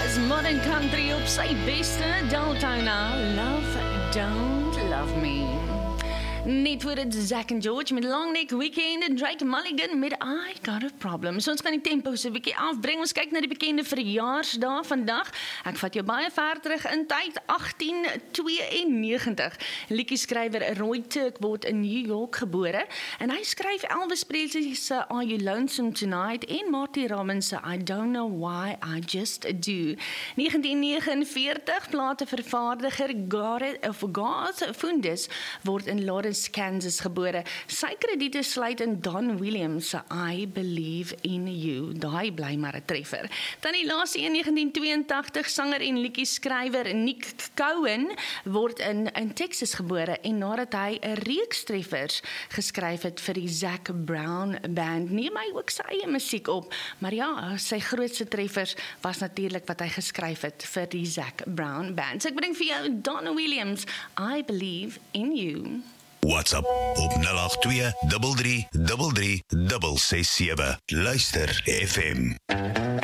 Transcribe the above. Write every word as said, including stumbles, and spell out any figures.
Dis modern country op sy beste. Deltona, Love Don't Love Me. Net voor het Zack and George met Long Neck Weekend en Drake Mulligan met I Got a Problem. So ons kan die tempo so 'n bietjie afbring. Ons kyk na die bekende verjaarsdae vandag. Ek vat jou baie ver terug in tyd, agtien tweeënnegentig. Liedjie-skrywer Roy Turk word in New York gebore en hy skryf Elvis Presley se Are You Lonesome Tonight en Marty Robbins se I Don't Know Why I Just Do. negentien negenenveertig platevervaardiger Gareth of Garth Fundus word in Lawrence, Kansas gebore. Sy krediete sluit in Don Williams se I Believe in You. Daai bly maar 'n treffer. Dan die laaste een, negentien tweeëntagtig, sanger en liedjie-skrywer Nick Cohen word in, in Texas gebore en nadat hy 'n reeks treffers geskryf het vir die Zac Brown Band, neem hy ook sy eie musiek op. Maar ja, sy grootste treffers was natuurlik wat hy geskryf het vir die Zac Brown Band. So ek bring vir jou Don Williams, I Believe in You. WhatsApp op nul agt twee, drie drie drie drie, ses ses sewe. Luister F M.